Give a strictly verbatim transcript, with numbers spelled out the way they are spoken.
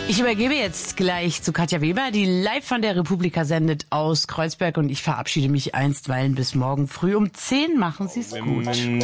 Ich übergebe jetzt gleich zu Katja Weber, die live von der Republika sendet aus Kreuzberg, und ich verabschiede mich einstweilen bis morgen früh um zehn. Machen Sie es gut.